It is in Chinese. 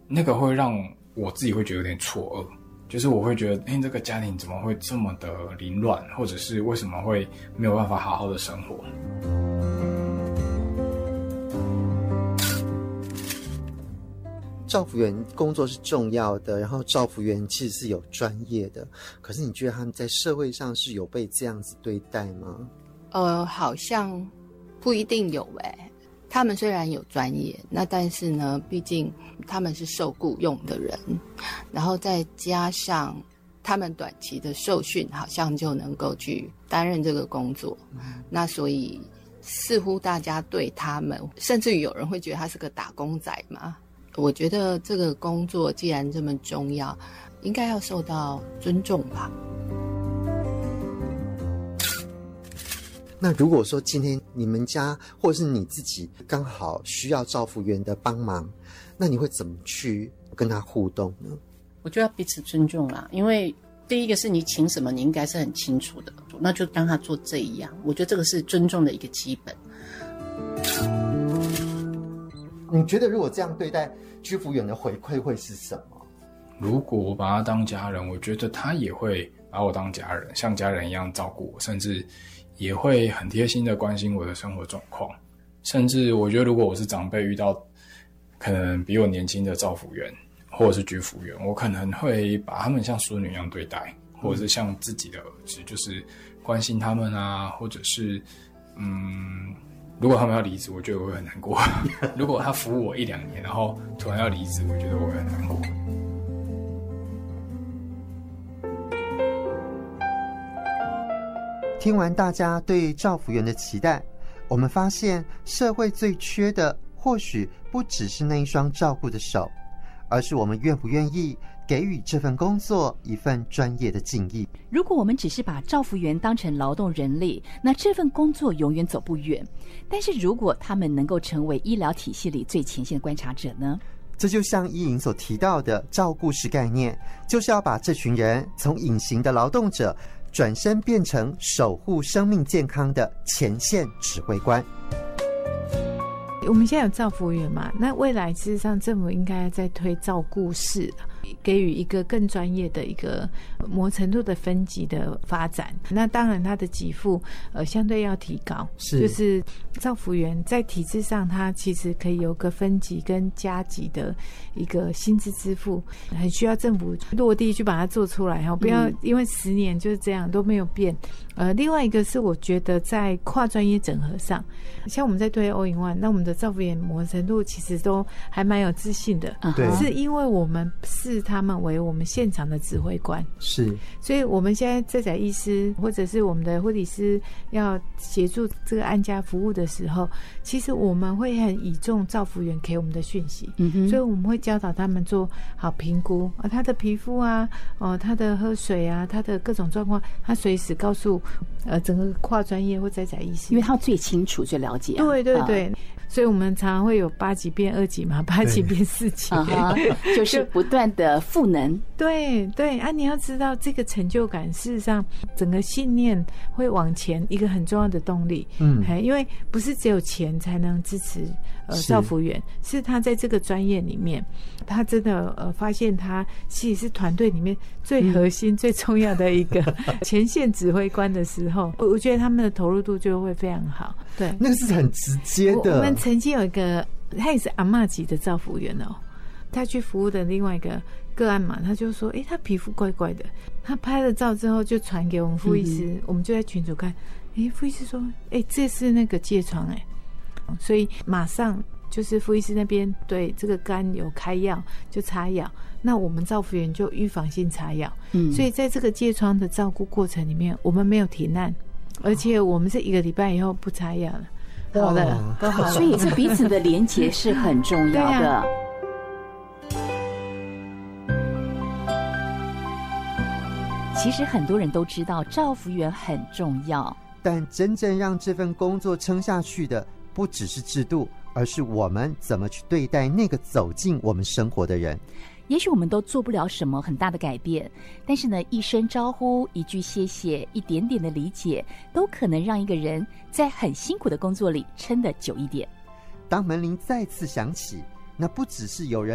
那个会让我自己会觉得有点错愕，就是我会觉得这个家庭怎么会这么的凌乱，或者是为什么会没有办法好好的生活。 照服员工作是重要的，然后照服员其实是有专业的，可是你觉得他们在社会上是有被这样子对待吗？ 好像不一定有他们虽然有专业，那但是呢，毕竟他们是受雇用的人，然后再加上他们短期的受训，好像就能够去担任这个工作。那所以似乎大家对他们，甚至于有人会觉得他是个打工仔嘛。我觉得这个工作既然这么重要，应该要受到尊重吧。 那如果说今天你们家或是你自己刚好需要照服员的帮忙，那你会怎么去跟他互动呢？ 我觉得要彼此尊重啦，因为第一个是你请什么你应该是很清楚的，那就让他做这一样，我觉得这个是尊重的一个基本。 你觉得如果这样对待居服员的回馈会是什么？ 如果我把他当家人，我觉得他也会把我当家人，像家人一样照顾我，甚至也会很贴心的关心我的生活状况。甚至我觉得如果我是长辈，遇到可能比我年轻的照服员或者是居服员，我可能会把他们像孙女一样对待，或者是像自己的儿子，就是关心他们啊，或者是如果他们要离职，我觉得我会很难过。如果他服务我1-2年，然后突然要离职，我觉得我会很难过。 听完大家对照服员的期待，我们发现社会最缺的或许不只是那一双照顾的手，而是我们愿不愿意给予这份工作一份专业的敬意。 如果我们只是把照服员当成劳动人力，那这份工作永远走不远。但是如果他们能够成为医疗体系里最前线的观察者呢？ 这就像依莹所提到的照顾式概念，就是要把这群人从隐形的劳动者转身变成守护生命健康的前线指挥官。 我们现在有照服员嘛，那未来事实上政府应该在推照顾室，给予一个更专业的一个某程度的分级的发展。那当然它的给付相对要提高，就是照服员在体制上它其实可以有个分级跟加级的一个薪资支付，很需要政府落地去把它做出来，不要因为10年就是这样都没有变。另外一个是我觉得在跨专业整合上，像我们在推 All in One， 那我们的照服员某程度其实都还蛮有自信的，是因为我们视他们为我们现场的指挥官， 是， 所以我们现在在医师或者是我们的护理师要协助这个安家服务的时候，其实我们会很倚重照服员给我们的讯息，所以我们会教导他们做好评估他的皮肤啊，他的喝水啊，他的各种状况，他随时告诉整个跨专业或在医师， 因为他最清楚最了解对对对，所以我们常常会有8级变2级嘛，8级变4级， 就是不断的赋能。 对对啊，你要知道这个成就感，事实上整个信念会往前一个很重要的动力。因为不是只有钱才能支持照服员，是他在这个专业里面，他真的发现他其实是团队里面最核心、最重要的一个前线指挥官的时候，我觉得他们的投入度就会非常好。对， 那个是很直接的。 我们曾经有一个，他也是阿嬷级的照服员他去服务的另外一个个案嘛，他就说他皮肤怪怪的，他拍了照之后就传给我们傅医师，我们就在群组看，傅医师说这是那个疥疮所以马上就是傅医师那边对这个肝有开药就擦药，那我们照服员就预防性擦药，所以在这个疥疮的照顾过程里面，我们没有停案，而且我们是1个礼拜以后不擦药了，好了都好了， 所以这彼此的连结是很重要的。其实很多人都知道照服员很重要， 但真正让这份工作撑下去的不只是制度，而是我们怎么去对待那个走进我们生活的人。 也许我们都做不了什么很大的改变，但是呢，一声招呼，一句谢谢，一点点的理解，都可能让一个人在很辛苦的工作里撑得久一点。 当门铃再次响起，那不只是有人